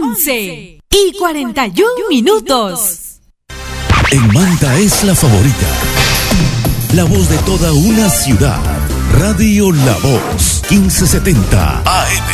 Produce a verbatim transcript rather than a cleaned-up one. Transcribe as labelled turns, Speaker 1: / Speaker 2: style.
Speaker 1: once y cuarenta y un minutos.
Speaker 2: En Manta es la favorita. La voz de toda una ciudad. Radio La Voz, quince setenta A M.